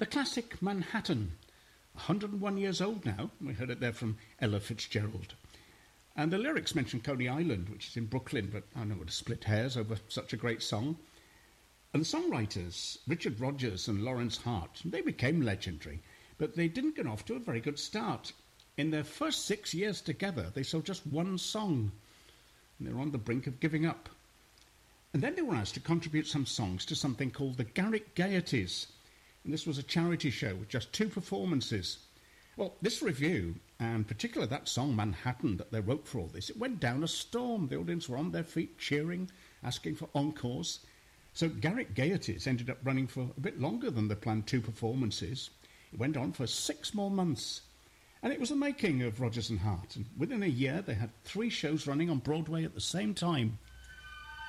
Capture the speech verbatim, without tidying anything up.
The classic Manhattan, one hundred and one years old now. We heard it there from Ella Fitzgerald. And the lyrics mention Coney Island, which is in Brooklyn, but I don't know what to split hairs over such a great song. And the songwriters, Richard Rodgers and Lawrence Hart, they became legendary, but they didn't get off to a very good start. In their first six years together, they sold just one song, and they were on the brink of giving up. And then they were asked to contribute some songs to something called the Garrick Gaieties, and this was a charity show with just two performances. Well, this review, and particularly that song Manhattan that they wrote for all this, it went down a storm. The audience were on their feet cheering, asking for encores. So Garrick Gaieties ended up running for a bit longer than the planned two performances. It went on for six more months. And it was the making of Rodgers and Hart. And within a year, they had three shows running on Broadway at the same time.